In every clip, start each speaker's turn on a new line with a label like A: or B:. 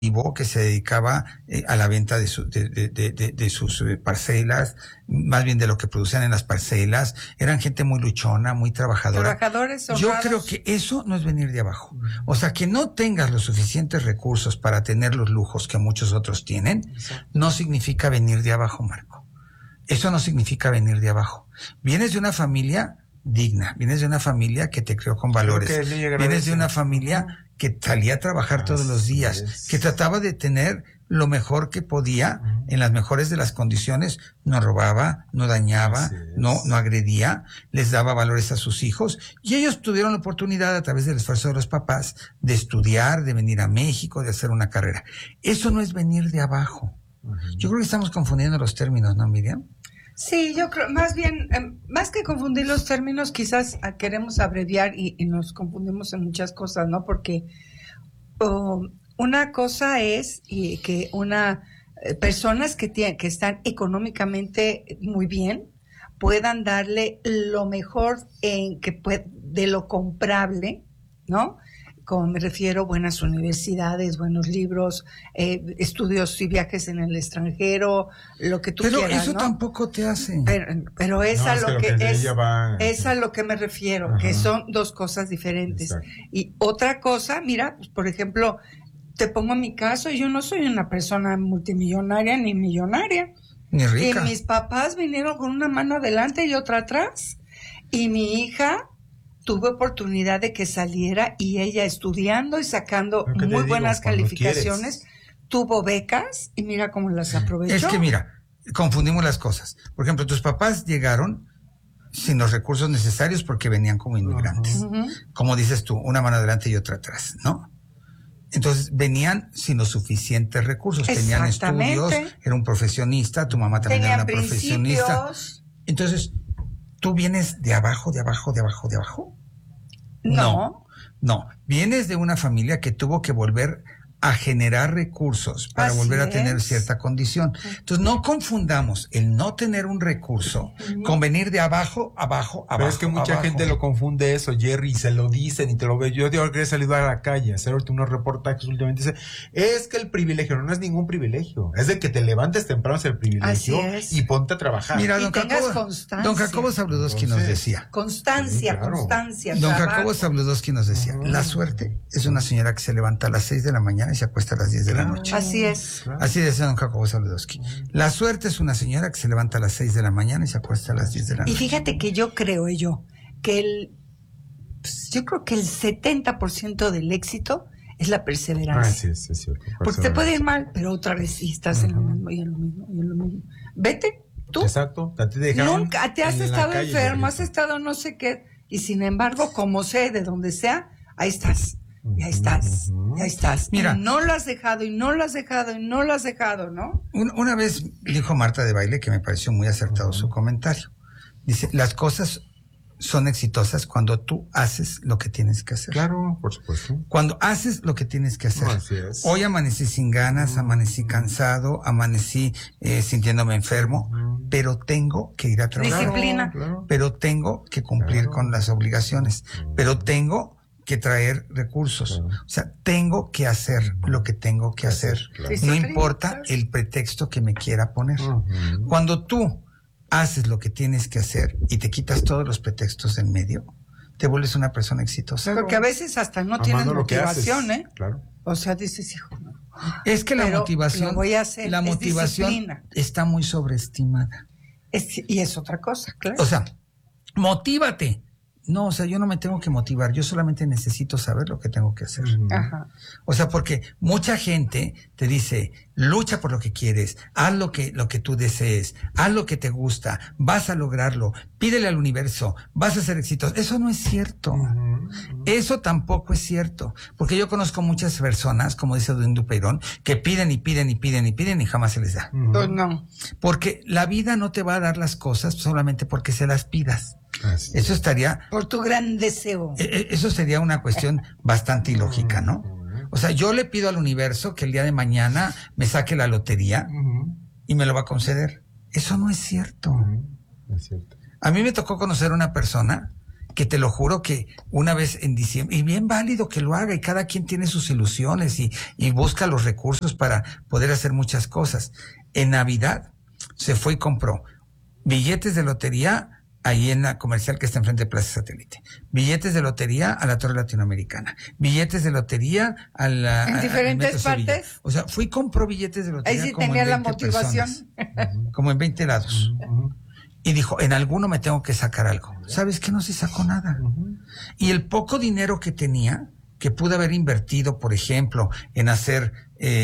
A: que se dedicaba a la venta de sus parcelas, más bien de lo que producían en las parcelas. Eran gente muy luchona, muy trabajadora.
B: Trabajadores honrados.
A: Yo creo que eso no es venir de abajo. O sea, que no tengas los suficientes recursos para tener los lujos que muchos otros tienen, no significa venir de abajo, Marco. Eso no significa venir de abajo. Vienes de una familia digna, vienes de una familia que te crió con valores, vienes de una familia que salía a trabajar todos los días, que trataba de tener lo mejor que podía en las mejores de las condiciones, no robaba, no dañaba, no agredía, les daba valores a sus hijos, y ellos tuvieron la oportunidad a través del esfuerzo de los papás de estudiar, de venir a México, de hacer una carrera. Eso no es venir de abajo. Yo creo que estamos confundiendo los términos, ¿no, Miriam?
B: Sí, yo creo, más bien, más que confundir los términos, quizás queremos abreviar y nos confundimos en muchas cosas, ¿no? Porque una cosa es que personas que están económicamente muy bien puedan darle lo mejor de lo comprable, ¿no? Como me refiero, buenas universidades, buenos libros, estudios y viajes en el extranjero, lo que tú quieras,
A: Pero eso
B: ¿no?
A: tampoco te hace.
B: Pero es a lo que me refiero, que son dos cosas diferentes. Exacto. Y otra cosa, mira, pues, por ejemplo, te pongo mi caso, yo no soy una persona multimillonaria ni millonaria.
A: Ni rica.
B: Y mis papás vinieron con una mano adelante y otra atrás. Y mi hija tuve oportunidad de que saliera y ella estudiando y sacando muy buenas calificaciones, tuvo becas y mira cómo las aprovechó.
A: Es que mira, confundimos las cosas. Por ejemplo, tus papás llegaron sin los recursos necesarios porque venían como inmigrantes. Como dices tú, una mano adelante y otra atrás, ¿no? Entonces venían sin los suficientes recursos, tenían estudios, era un profesionista, tu mamá también era una profesionista. Entonces, ¿tú vienes de abajo, de abajo, de abajo, de abajo? No. Vienes de una familia que tuvo que volver a generar recursos para volver a tener cierta condición. Entonces, no confundamos el no tener un recurso con venir de abajo, abajo, abajo.
C: Pero es que mucha gente lo confunde eso, Jerry, y se lo dicen y te lo ve. Yo digo que he salido a la calle a hacer unos reportajes últimamente. Dice, es que el privilegio no es ningún privilegio. Es de que te levantes temprano es el privilegio y ponte a trabajar.
A: Mira,
B: don
A: Jacobo Zabludowski nos decía.
B: Constancia.
A: Don Jacobo Zabludowski nos decía, la suerte es una señora que se levanta a las 6 de la mañana y se acuesta a las 10 de la noche.
B: Así es.
A: Así decía don Jacobo Zabludowski. La suerte es una señora que se levanta a las 6 de la mañana y se acuesta a las 10 de la noche.
B: Y fíjate que yo creo que yo creo que el 70% del éxito es la perseverancia.
C: Sí, es cierto.
B: Porque te puede ir mal, pero otra vez sí estás en lo mismo y en lo mismo y en lo mismo. Vete, tú.
C: Exacto.
B: Nunca te has estado enfermo, has estado no sé qué, y sin embargo, como sé, de donde sea, ahí estás. Ya estás.
A: Mira,
B: y no lo has dejado, y no lo has dejado, y no lo has dejado, ¿no?
A: Una vez dijo Marta de Baile, que me pareció muy acertado su comentario. Dice, las cosas son exitosas cuando tú haces lo que tienes que hacer.
C: Claro, por supuesto.
A: Cuando haces lo que tienes que hacer.
C: Así es.
A: Hoy amanecí sin ganas, amanecí cansado, amanecí sintiéndome enfermo, pero tengo que ir a trabajar.
B: Disciplina.
A: Pero tengo que cumplir con las obligaciones. Pero tengo que traer recursos. O sea, tengo que hacer lo que tengo que hacer. No importa el pretexto que me quiera poner. Cuando tú haces lo que tienes que hacer y te quitas todos los pretextos en medio, te vuelves una persona exitosa.
B: Porque a veces hasta no tienes motivación, ¿eh?
C: Claro.
B: O sea, dices, hijo, no.
A: Es que la motivación,
B: lo voy a hacer,
A: la motivación está muy sobreestimada.
B: Y es otra cosa, claro.
A: O sea, motívate. No, o sea, yo no me tengo que motivar, yo solamente necesito saber lo que tengo que hacer.
B: Ajá.
A: O sea, porque mucha gente te dice, lucha por lo que quieres, haz lo que tú desees, haz lo que te gusta, vas a lograrlo, pídele al universo, vas a ser exitoso. Eso no es cierto. Eso tampoco es cierto. Porque yo conozco muchas personas, como dice Don Dupeirón, que piden y piden y piden y piden y jamás se les da.
B: Pues no.
A: Porque la vida no te va a dar las cosas solamente porque se las pidas.
C: Así
A: Eso estaría...
B: Por tu gran deseo.
A: Eso sería una cuestión bastante ilógica, ¿no? O sea, yo le pido al universo que el día de mañana me saque la lotería y me lo va a conceder. Eso no es cierto.
C: Es cierto.
A: A mí me tocó conocer una persona que te lo juro que una vez en diciembre, y bien válido que lo haga, y cada quien tiene sus ilusiones y busca los recursos para poder hacer muchas cosas. En Navidad se fue y compró billetes de lotería ahí en la comercial que está enfrente de Plaza Satélite, billetes de lotería a la Torre Latinoamericana, billetes de lotería a la...
B: ¿En diferentes partes?
A: O sea, fui y compró billetes de lotería.
B: Ahí sí
A: como
B: tenía
A: en
B: la
A: 20
B: motivación.
A: como en 20 lados. Y dijo, en alguno me tengo que sacar algo. ¿Sabes qué? No se sacó nada. Y el poco dinero que tenía, que pudo haber invertido, por ejemplo, en hacer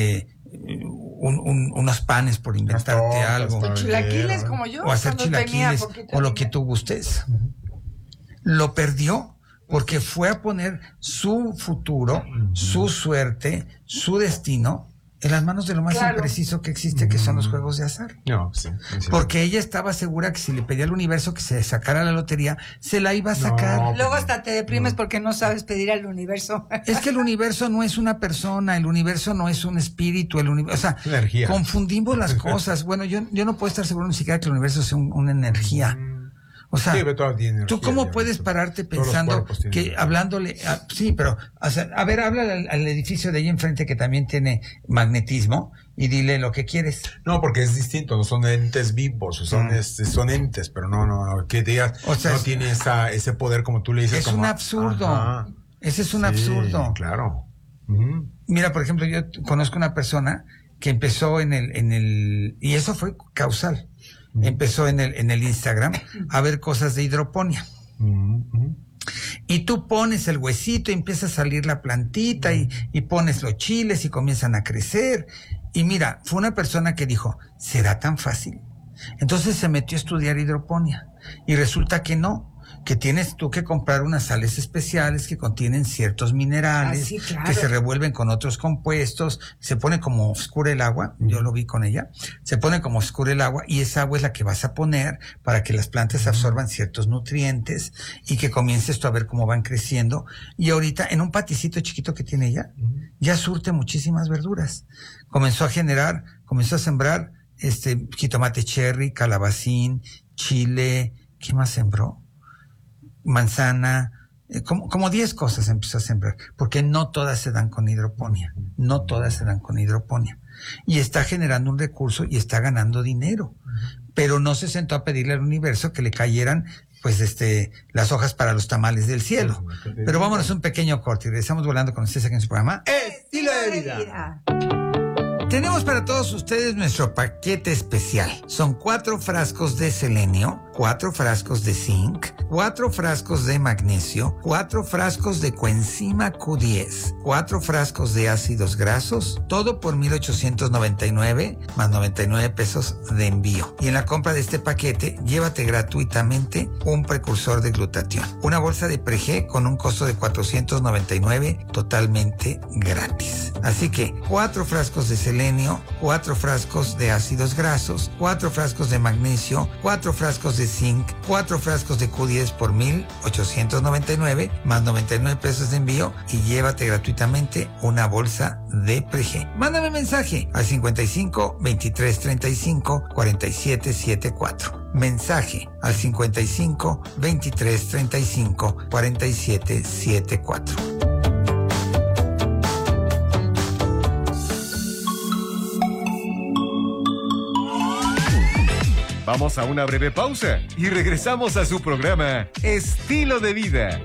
A: unos panes, por inventarte algo.
B: Con chilaquiles como yo.
A: O hacer chilaquiles, o lo que tú gustes. Lo perdió porque fue a poner su futuro, su suerte, su destino en las manos de lo más impreciso que existe, que son los juegos de azar.
C: No, sí,
A: porque ella estaba segura que si le pedía al universo que se sacara la lotería, se la iba a sacar.
B: No, luego hasta te deprimes porque no sabes pedir al universo.
A: Es que el universo no es una persona, el universo no es un espíritu, o sea,
C: energía.
A: Confundimos las cosas. Bueno, yo no puedo estar seguro ni siquiera que el universo sea una energía. O sea,
C: sí,
A: ¿tú cómo puedes pararte pensando que hablándole? Sí, pero, o sea, a ver, háblale al edificio de ahí enfrente que también tiene magnetismo y dile lo que quieres.
C: No, porque es distinto, no son entes vivos, son entes, pero no, que digas, o sea, no tiene ese poder como tú le dices.
A: Es
C: como,
A: un absurdo. Ajá. Ese es un absurdo.
C: Claro.
A: Mira, por ejemplo, yo conozco una persona que empezó en el, y eso fue causal. Empezó en el Instagram a ver cosas de hidroponía. Y tú pones el huesito y empieza a salir la plantita y pones los chiles y comienzan a crecer. Y mira, fue una persona que dijo, ¿será tan fácil? Entonces se metió a estudiar hidroponía y resulta que no, que tienes tú que comprar unas sales especiales que contienen ciertos minerales, que se revuelven con otros compuestos, se pone como oscura el agua, yo lo vi con ella, se pone como oscura el agua y esa agua es la que vas a poner para que las plantas absorban ciertos nutrientes y que comiences tú a ver cómo van creciendo. Y ahorita en un paticito chiquito que tiene ella, ya surte muchísimas verduras. Comenzó a sembrar jitomate cherry, calabacín, chile, ¿qué más sembró? Manzana, como 10 cosas empezó a sembrar, porque no todas se dan con hidroponía, y está generando un recurso y está ganando dinero, pero no se sentó a pedirle al universo que le cayeran las hojas para los tamales del cielo. Pero vámonos a un pequeño corte y regresamos volando con ustedes aquí en su programa
B: Estilo de Vida.
A: Tenemos para todos ustedes nuestro paquete especial. Son 4 frascos de selenio, 4 frascos de zinc, 4 frascos de magnesio, 4 frascos de coenzima Q10, 4 frascos de ácidos grasos, todo por $1,899 más 99 pesos de envío. Y en la compra de este paquete, llévate gratuitamente un precursor de glutatión. Una bolsa de Pregé con un costo de $499 totalmente gratis. Así que 4 frascos de selenio, 4 frascos de ácidos grasos, 4 frascos de magnesio, 4 frascos de zinc, 4 frascos de Q10 por $1,899 más 99 pesos de envío y llévate gratuitamente una bolsa de Pregé. Mándame mensaje al 55 23 35 47 74. Mensaje al 55 23 35 47 74.
D: Vamos a una breve pausa y regresamos a su programa Estilo de Vida.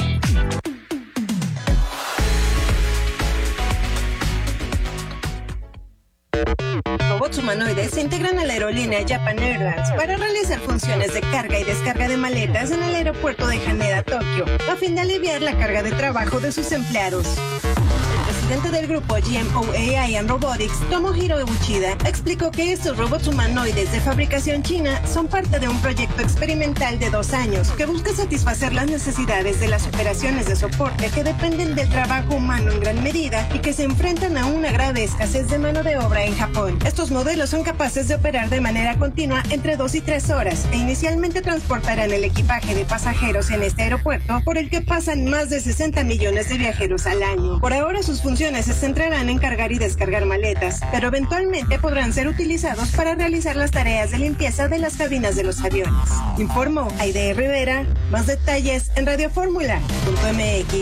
E: Robots humanoides se integran a la aerolínea Japan Airlines para realizar funciones de carga y descarga de maletas en el aeropuerto de Haneda, Tokio, a fin de aliviar la carga de trabajo de sus empleados. El presidente del grupo GMO AI and Robotics, Tomohiro Uchida, explicó que estos robots humanoides de fabricación china son parte de un proyecto experimental de 2 años que busca satisfacer las necesidades de las operaciones de soporte que dependen del trabajo humano en gran medida y que se enfrentan a una grave escasez de mano de obra en Japón. Estos modelos son capaces de operar de manera continua entre 2 y 3 horas e inicialmente transportarán el equipaje de pasajeros en este aeropuerto por el que pasan más de 60 millones de viajeros al año. Por ahora sus funciones funciones se centrarán en cargar y descargar maletas, pero eventualmente podrán ser utilizados para realizar las tareas de limpieza de las cabinas de los aviones. Informó Aide Rivera. Más detalles en radioformula.mx.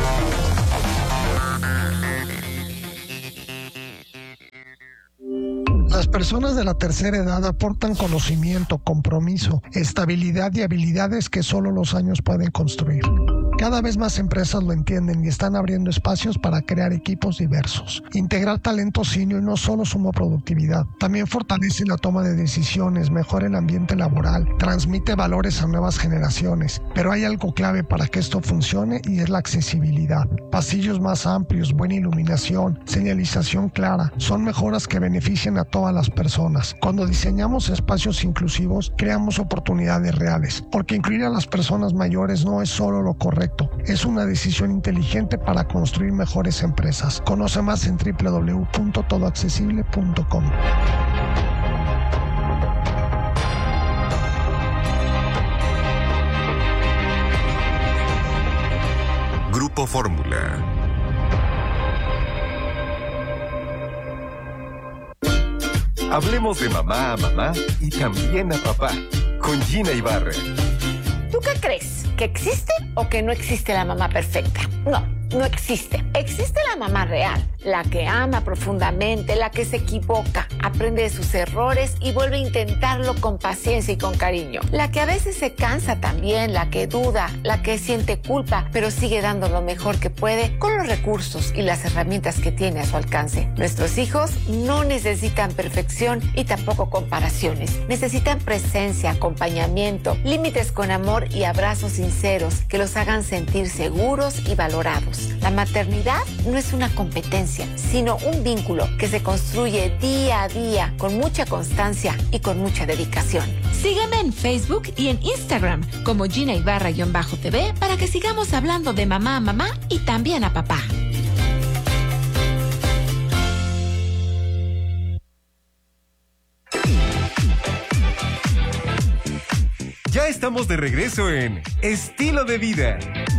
F: Las personas de la tercera edad aportan conocimiento, compromiso, estabilidad y habilidades que solo los años pueden construir. Cada vez más empresas lo entienden y están abriendo espacios para crear equipos diversos. Integrar talento senior no solo suma productividad, también fortalece la toma de decisiones, mejora el ambiente laboral, transmite valores a nuevas generaciones. Pero hay algo clave para que esto funcione y es la accesibilidad. Pasillos más amplios, buena iluminación, señalización clara, son mejoras que benefician a todas las personas. Cuando diseñamos espacios inclusivos, creamos oportunidades reales, porque incluir a las personas mayores no es solo lo correcto, es una decisión inteligente para construir mejores empresas. Conoce más en www.todoaccesible.com.
D: Grupo Fórmula. Hablemos de mamá a mamá y también a papá, con Gina Ibarra.
G: ¿Tú qué crees? ¿Que existe o que no existe la mamá perfecta? No existe. Existe la mamá real, la que ama profundamente, la que se equivoca, aprende de sus errores y vuelve a intentarlo con paciencia y con cariño. La que a veces se cansa también, la que duda, la que siente culpa, pero sigue dando lo mejor que puede con los recursos y las herramientas que tiene a su alcance. Nuestros hijos no necesitan perfección y tampoco comparaciones. Necesitan presencia, acompañamiento, límites con amor y abrazos sinceros que los hagan sentir seguros y valorados. La maternidad no es una competencia, sino un vínculo que se construye día a día con mucha constancia y con mucha dedicación.
H: Sígueme en Facebook y en Instagram como Gina Ibarra-TV para que sigamos hablando de mamá a mamá y también a papá.
D: Ya estamos de regreso en Estilo de Vida.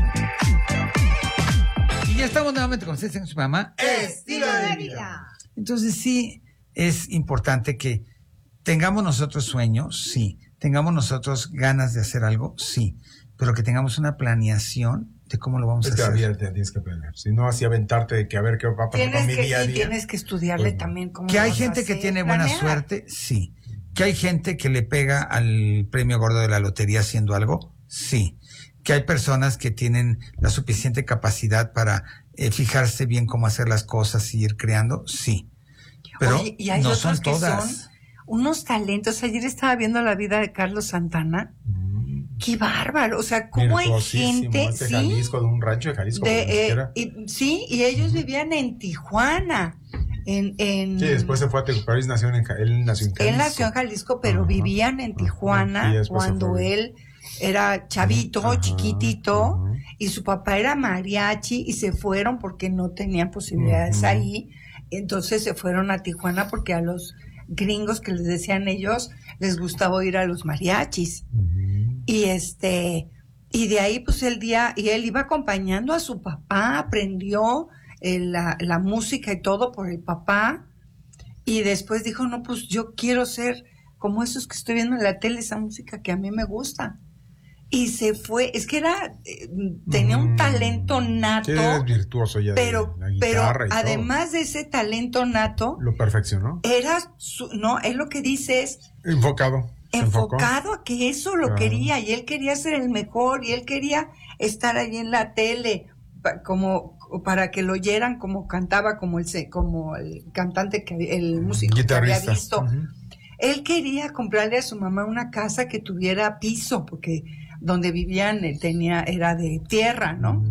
A: Y ya estamos nuevamente con ustedes en su programa
B: Estilo de Vida.
A: Entonces sí es importante que tengamos nosotros sueños, sí, tengamos nosotros ganas de hacer algo, sí, pero que tengamos una planeación de cómo lo vamos a hacer.
C: Tienes que planear, si no así aventarte de que a ver qué va a pasar con mi día a día.
B: Tienes que estudiarle también cómo
A: que hay gente que tiene buena suerte, sí. Que hay gente que le pega al premio gordo de la lotería haciendo algo, sí. Que hay personas que tienen la suficiente capacidad para fijarse bien cómo hacer las cosas y ir creando, sí. Pero
B: oye, y hay
A: no
B: otros
A: son
B: que
A: todas.
B: son unos talentos. Ayer estaba viendo la vida de Carlos Santana. Qué bárbaro. O sea, cómo hay gente,
C: de Jalisco, de un rancho de Jalisco.
B: Sí, y ellos vivían en Tijuana. Sí,
C: después se fue a Tijuana. Él nació en Jalisco.
B: Él nació en Jalisco, pero vivían en Tijuana cuando él era chavito, chiquitito, y su papá era mariachi y se fueron porque no tenían posibilidades ahí. Entonces se fueron a Tijuana porque a los gringos, que les decían ellos, les gustaba ir a los mariachis. Y de ahí pues él iba acompañando a su papá, aprendió la música y todo por el papá, y después dijo, no, pues yo quiero ser como esos que estoy viendo en la tele, esa música que a mí me gusta. Y se fue, es que tenía un talento nato.
C: Sí, es virtuoso ya
B: pero,
C: de la guitarra y
B: además de ese talento nato,
C: lo perfeccionó.
B: Es lo que dice es
C: enfocado
B: a que eso lo quería, y él quería ser el mejor, y él quería estar ahí en la tele como para que lo oyeran como cantaba, como el cantante, el músico
C: guitarrista
B: que había visto. Él quería comprarle a su mamá una casa que tuviera piso, porque donde vivían era de tierra, ¿no?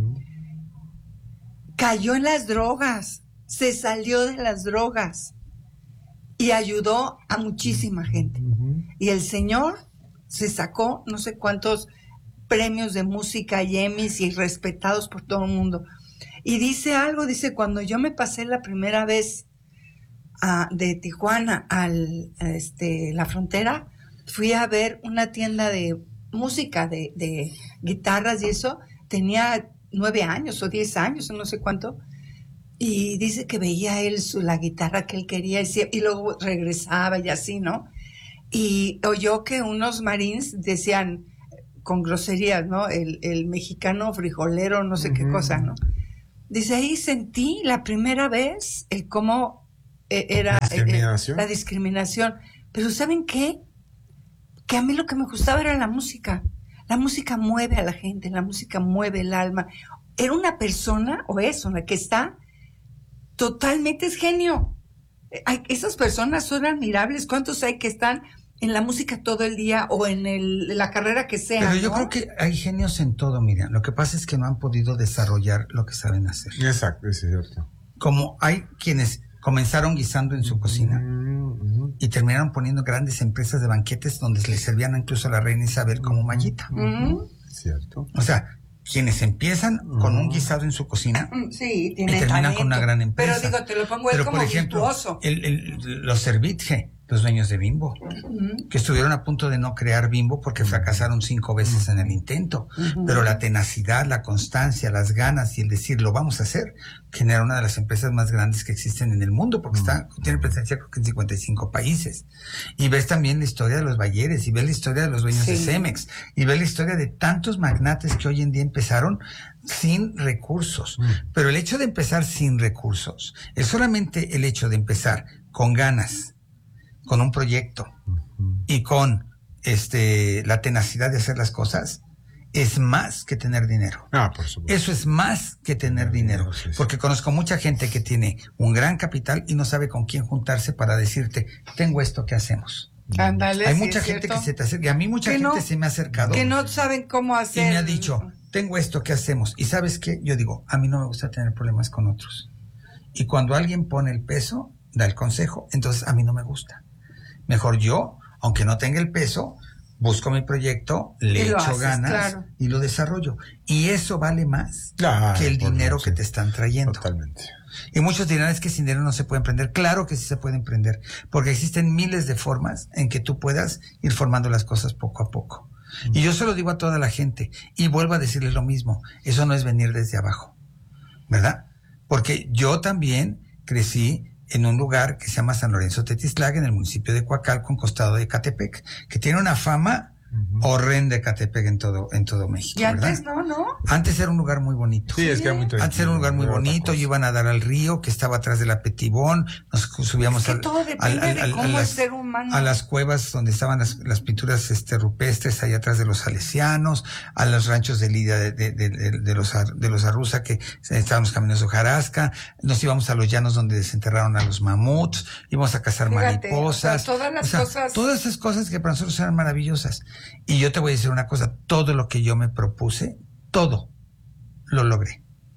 B: Cayó en las drogas, se salió de las drogas y ayudó a muchísima gente. Y el señor se sacó no sé cuántos premios de música y Emmys, y respetados por todo el mundo. Y dice, cuando yo me pasé la primera vez de Tijuana a la frontera, fui a ver una tienda de música, de guitarras y eso. Tenía 9 años o 10 años o no sé cuánto, Y dice que veía él la guitarra que él quería y luego regresaba y así, ¿no? Y oyó que unos marines decían con groserías, ¿no? El mexicano frijolero, no sé qué cosa, ¿no? Dice, ahí sentí la primera vez el cómo era la discriminación. Pero ¿saben qué? Que a mí lo que me gustaba era la música. La música mueve a la gente, la música mueve el alma. Era una persona, o es una, que está totalmente, es genio. Esas personas son admirables. ¿Cuántos hay que están en la música todo el día o en la carrera que sea?
A: Pero yo creo que hay genios en todo, Miriam. Lo que pasa es que no han podido desarrollar lo que saben hacer.
C: Exacto, es cierto.
A: Como hay quienes comenzaron guisando en su cocina y terminaron poniendo grandes empresas de banquetes donde les servían incluso a la reina Isabel como mallita.
C: Cierto.
A: O sea, quienes empiezan con un guisado en su cocina
B: sí,
A: y terminan con una gran empresa.
B: Pero digo, te lo pongo él como
A: por ejemplo,
B: virtuoso.
A: Los Servitje, los dueños de Bimbo, que estuvieron a punto de no crear Bimbo porque fracasaron 5 veces en el intento. Pero la tenacidad, la constancia, las ganas y el decir, lo vamos a hacer, genera una de las empresas más grandes que existen en el mundo, porque tiene presencia creo que en 55 países. Y ves también la historia de los Bayeres, y ves la historia de los dueños de Cemex, y ves la historia de tantos magnates que hoy en día empezaron sin recursos. Pero el hecho de empezar sin recursos es solamente el hecho de empezar con ganas, con un proyecto y con la tenacidad de hacer las cosas, es más que tener dinero.
C: Por supuesto.
A: Eso es más que tener dinero.
C: Sí.
A: Porque conozco mucha gente que tiene un gran capital y no sabe con quién juntarse para decirte, tengo esto, ¿qué hacemos?
B: Ándale,
A: Hay
B: sí,
A: mucha
B: es
A: gente
B: cierto.
A: que se te acerca, y a mí mucha gente se me ha acercado.
B: Que no saben cómo hacer.
A: Y me ha dicho, tengo esto, ¿qué hacemos? Y ¿sabes qué? Yo digo, a mí no me gusta tener problemas con otros. Y cuando alguien pone el peso, da el consejo, entonces a mí no me gusta. Mejor yo, aunque no tenga el peso, busco mi proyecto, le echo ganas y lo desarrollo. Y eso vale más que el dinero que te están trayendo.
C: Totalmente.
A: Y muchos dirán, es que sin dinero no se puede emprender. Claro que sí se puede emprender, porque existen miles de formas en que tú puedas ir formando las cosas poco a poco. Y yo se lo digo a toda la gente, y vuelvo a decirles lo mismo, eso no es venir desde abajo, ¿verdad? Porque yo también crecí en un lugar que se llama San Lorenzo Tetiztlac, en el municipio de Coacalco, en costado de Ecatepec, que tiene una fama horrenda, Ecatepec en todo México.
B: Y antes
A: ¿verdad?
B: no.
A: Antes era un lugar muy bonito.
C: Sí, es que era muy tranquilo.
A: Antes era un lugar muy bonito, y iban a dar al río que estaba atrás de la Petibón, nos subíamos
B: todo depende de cómo el ser humano.
A: a las cuevas donde estaban las pinturas rupestres, allá atrás de los salesianos, a los ranchos de Lidia de los Arruza, que estaban los caminos de hojarasca, nos íbamos a los llanos donde desenterraron a los mamuts, íbamos a cazar mariposas. Todas esas cosas que para nosotros eran maravillosas. Y yo te voy a decir una cosa, todo lo que yo me propuse, todo lo logré.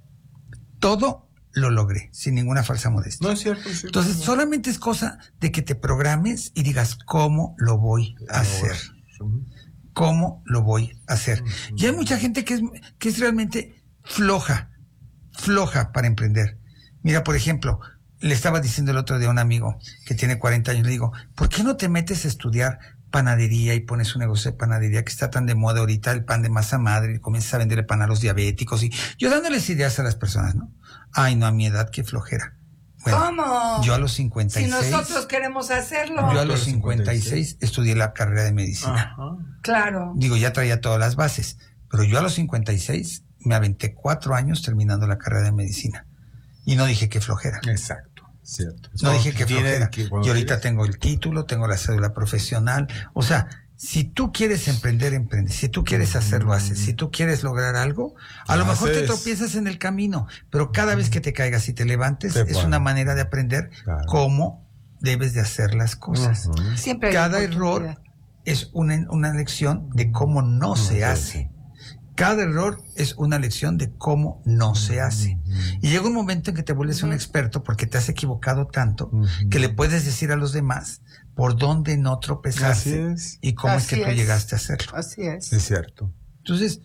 A: Todo lo logré, sin ninguna falsa modestia.
C: No es cierto. Sí,
A: entonces, solamente es cosa de que te programes y digas, ¿cómo lo voy a hacer? ¿Cómo lo voy a hacer? Y hay mucha gente que es realmente floja para emprender. Mira, por ejemplo, le estaba diciendo el otro día a un amigo que tiene 40 años, le digo, ¿por qué no te metes a estudiar panadería y pones un negocio de panadería que está tan de moda ahorita, el pan de masa madre, y comienzas a venderle pan a los diabéticos? Y yo dándoles ideas a las personas, ¿no? Ay, no, a mi edad, qué flojera. Bueno,
B: ¿cómo?
A: Yo a los 56...
B: Si nosotros queremos hacerlo.
A: Yo a los 56 estudié la carrera de medicina.
C: Ajá.
B: Claro.
A: Digo, ya traía todas las bases, pero yo a los 56 me aventé 4 años terminando la carrera de medicina. Y no dije que flojera.
C: Exacto. Cierto.
A: No dije que flojera. Y ahorita tengo el título, tengo la cédula profesional. O sea, si tú quieres emprender, emprende. Si tú quieres hacerlo, haces. Si tú quieres lograr algo, a lo mejor te tropiezas en el camino, pero cada vez que te caigas y te levantes, es una manera de aprender cómo debes de hacer las cosas.
B: Siempre hay
A: cada
B: oportunidad.
A: error es una lección de cómo no se hace. Cada error es una lección de cómo no se hace. Y llega un momento en que te vuelves un experto porque te has equivocado tanto que le puedes decir a los demás por dónde no tropezaste y cómo es que tú llegaste a hacerlo.
B: Así es.
C: Es cierto.
A: Entonces,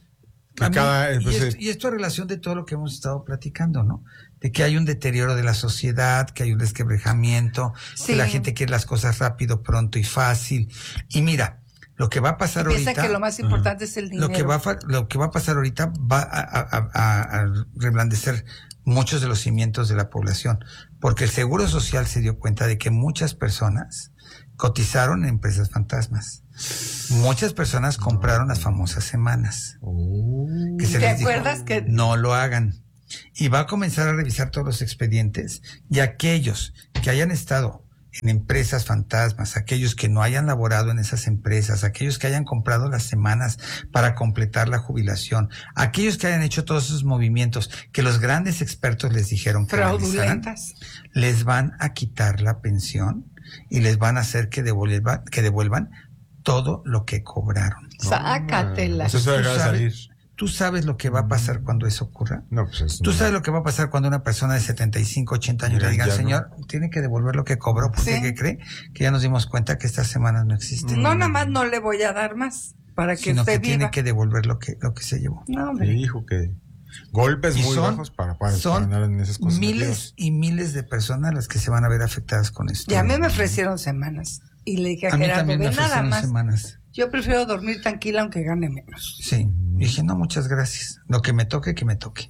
A: y esto a relación de todo lo que hemos estado platicando, ¿no? De que hay un deterioro de la sociedad, que hay un desquebrajamiento, que la gente quiere las cosas rápido, pronto y fácil. Y mira, lo que va a pasar ahorita...
B: Piensa que lo más importante es el dinero.
A: Lo que va a pasar ahorita va a reblandecer muchos de los cimientos de la población, porque el Seguro Social se dio cuenta de que muchas personas cotizaron en empresas fantasmas. Muchas personas compraron las famosas semanas. Que se les dijo,
B: que
A: no lo hagan. Y va a comenzar a revisar todos los expedientes, y aquellos que hayan estado en empresas fantasmas, aquellos que no hayan laborado en esas empresas, aquellos que hayan comprado las semanas para completar la jubilación, aquellos que hayan hecho todos esos movimientos que los grandes expertos les dijeron que realizaran, les van a quitar la pensión y les van a hacer que devuelvan todo lo que cobraron.
B: Sácatela.
C: Eso se deja de salir.
A: ¿Tú sabes lo que va a pasar cuando eso ocurra?
C: No, pues
A: ¿Tú sabes lo que va a pasar cuando una persona de 75, 80 años le diga, señor, tiene que devolver lo que cobró porque ¿qué cree? Que ya nos dimos cuenta que estas semanas no existen.
B: No, nada más no le voy a dar más para que
A: sino
B: usted
A: que
B: viva.
A: Tiene que devolver lo que se llevó.
B: No, hombre.
C: Dijo que golpes muy bajos para andar en esas cosas.
A: Miles y miles de personas las que se van a ver afectadas con esto.
B: Y a mí me ofrecieron semanas. Y le dije a
A: mí
B: Gerardo,
A: también me
B: nada
A: ofrecieron
B: más.
A: Semanas.
B: Yo prefiero dormir tranquila aunque gane menos.
A: Sí. Y dije, no, muchas gracias. Lo que me toque, que me toque.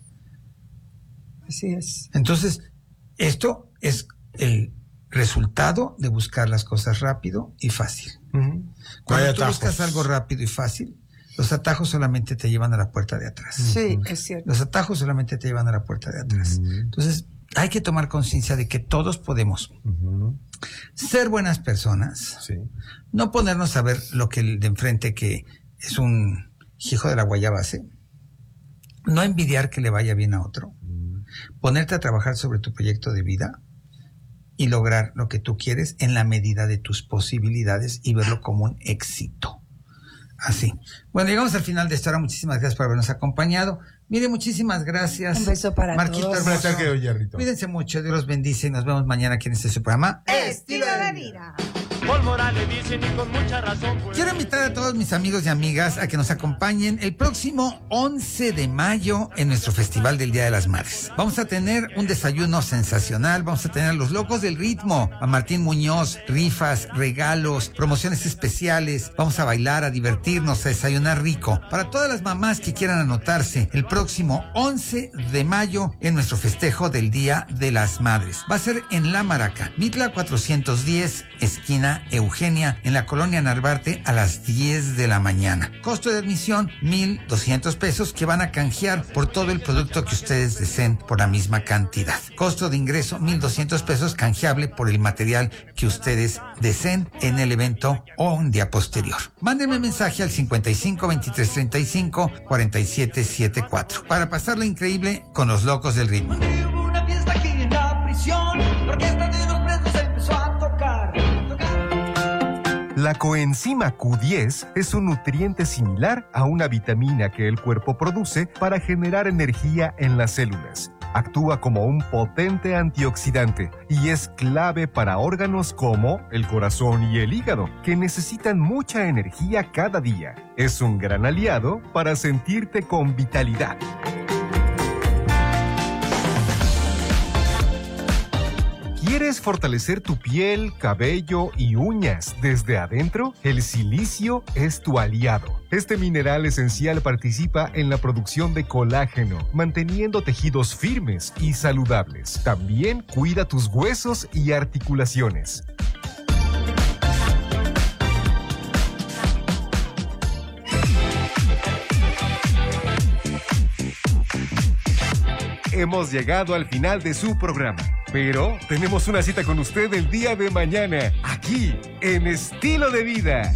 B: Así es.
A: Entonces, esto es el resultado de buscar las cosas rápido y fácil. Cuando tú buscas algo rápido y fácil, los atajos solamente te llevan a la puerta de atrás.
B: Sí, es cierto.
A: Los atajos solamente te llevan a la puerta de atrás. Entonces, hay que tomar conciencia de que todos podemos ser buenas personas, no ponernos a ver lo que el de enfrente que es un hijo de la guayaba hace, no envidiar que le vaya bien a otro, ponerte a trabajar sobre tu proyecto de vida y lograr lo que tú quieres en la medida de tus posibilidades y verlo como un éxito. Así. Bueno, llegamos al final de esta hora. Muchísimas gracias por habernos acompañado. Mire, muchísimas gracias.
B: Un beso para
A: Marquito
B: todos.
A: Hermoso. Cuídense mucho, Dios los bendice y nos vemos mañana aquí en este su programa
B: Estilo de Vida.
I: Pólvora le dicen y con mucha razón.
A: Quiero invitar a todos mis amigos y amigas a que nos acompañen el próximo 11 de mayo en nuestro Festival del Día de las Madres. Vamos a tener un desayuno sensacional, vamos a tener a los locos del ritmo, a Martín Muñoz, rifas, regalos, promociones especiales, vamos a bailar, a divertirnos, a desayunar rico. Para todas las mamás que quieran anotarse, el próximo 11 de mayo en nuestro festejo del Día de las Madres. Va a ser en La Maraca, Mitla 410, esquina Eugenia, en la colonia Narvarte, a las 10 de la mañana. Costo de admisión, 1,200 pesos, que van a canjear por todo el producto que ustedes deseen por la misma cantidad. Costo de ingreso, 1,200 pesos, canjeable por el material que ustedes deseen en el evento o un día posterior. Mándenme mensaje al 55 23 35 47 74 para pasarla increíble con los locos del ritmo.
J: Hubo una fiesta aquí en la prisión, la orquesta de los presos empezó a tocar.
D: La coenzima Q10 es un nutriente similar a una vitamina que el cuerpo produce para generar energía en las células. Actúa como un potente antioxidante y es clave para órganos como el corazón y el hígado, que necesitan mucha energía cada día. Es un gran aliado para sentirte con vitalidad. ¿Quieres fortalecer tu piel, cabello y uñas desde adentro? El silicio es tu aliado. Este mineral esencial participa en la producción de colágeno, manteniendo tejidos firmes y saludables. También cuida tus huesos y articulaciones. Hemos llegado al final de su programa, pero tenemos una cita con usted el día de mañana, aquí en Estilo de Vida.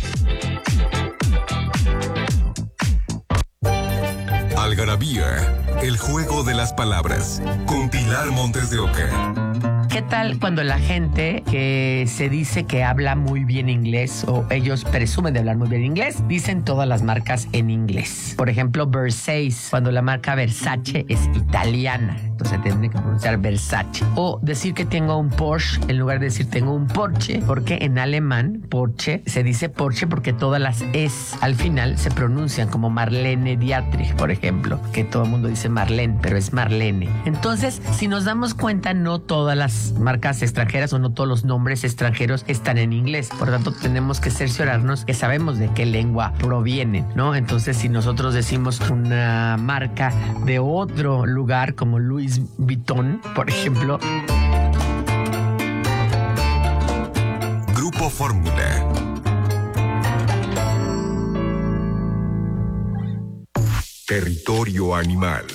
K: Algarabía, el juego de las palabras, con Pilar Montes de Oca.
L: ¿Qué tal cuando la gente que se dice que habla muy bien inglés o ellos presumen de hablar muy bien inglés, dicen todas las marcas en inglés? Por ejemplo, Versace, cuando la marca Versace es italiana, entonces tiene que pronunciar Versace. O decir que tengo un Porsche en lugar de decir tengo un Porsche, porque en alemán Porsche se dice Porsche porque todas las es al final se pronuncian como Marlene Dietrich, por ejemplo, que todo el mundo dice Marlene, pero es Marlene. Entonces, si nos damos cuenta, no todas las las marcas extranjeras o no todos los nombres extranjeros están en inglés. Por lo tanto, tenemos que cerciorarnos que sabemos de qué lengua provienen, ¿no? Entonces, si nosotros decimos una marca de otro lugar como Louis Vuitton, por ejemplo.
K: Grupo Fórmula. Territorio animal.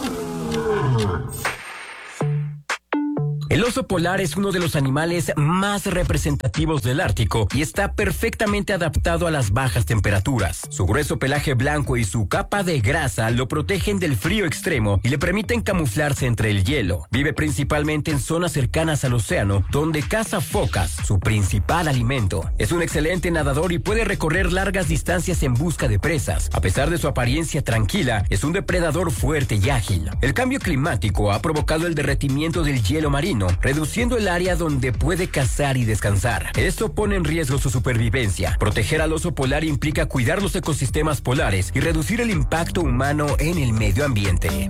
M: El oso polar es uno de los animales más representativos del Ártico y está perfectamente adaptado a las bajas temperaturas. Su grueso pelaje blanco y su capa de grasa lo protegen del frío extremo y le permiten camuflarse entre el hielo. Vive principalmente en zonas cercanas al océano, donde caza focas, su principal alimento. Es un excelente nadador y puede recorrer largas distancias en busca de presas. A pesar de su apariencia tranquila, es un depredador fuerte y ágil. El cambio climático ha provocado el derretimiento del hielo marino, reduciendo el área donde puede cazar y descansar. Esto pone en riesgo su supervivencia. Proteger al oso polar implica cuidar los ecosistemas polares y reducir el impacto humano en el medio ambiente.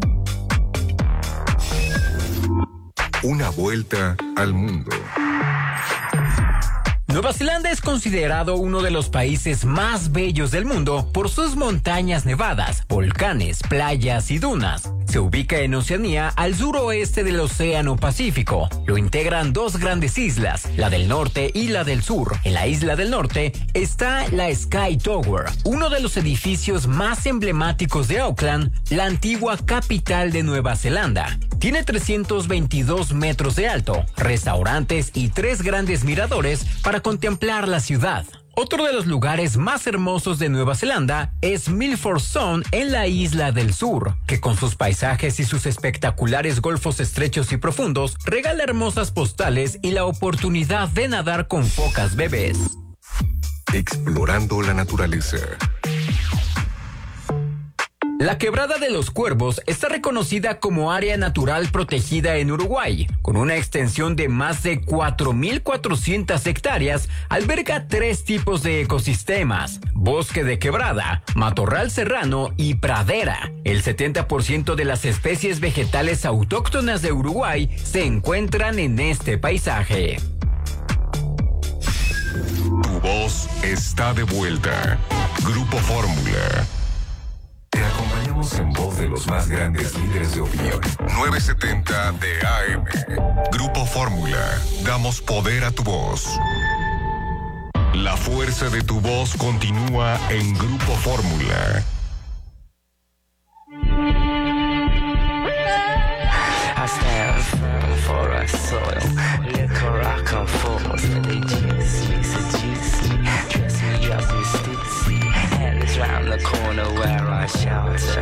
K: Una vuelta al mundo.
M: Nueva Zelanda es considerado uno de los países más bellos del mundo por sus montañas nevadas, volcanes, playas y dunas. Se ubica en Oceanía, al suroeste del Océano Pacífico. Lo integran dos grandes islas, la del norte y la del sur. En la isla del norte está la Sky Tower, uno de los edificios más emblemáticos de Auckland, la antigua capital de Nueva Zelanda. Tiene 322 metros de alto, restaurantes y 3 grandes miradores para contemplar la ciudad. Otro de los lugares más hermosos de Nueva Zelanda es Milford Sound en la isla del sur, que con sus paisajes y sus espectaculares golfos estrechos y profundos regala hermosas postales y la oportunidad de nadar con focas bebés.
K: Explorando la naturaleza.
M: La Quebrada de los Cuervos está reconocida como área natural protegida en Uruguay. Con una extensión de más de 4.400 hectáreas, alberga 3 tipos de ecosistemas: bosque de quebrada, matorral serrano y pradera. El 70% de las especies vegetales autóctonas de Uruguay se encuentran en este paisaje.
K: Tu voz está de vuelta. Grupo Fórmula. Te acompañamos en voz de los más grandes líderes de opinión. 970 de AM. Grupo Fórmula. Damos poder a tu voz. La fuerza de tu voz continúa en Grupo Fórmula.
N: I stand firm for our soil. Liquor rock and forth. They juice me, seduce me. Dress me up in stitsy. Hell is round the corner where I shelter.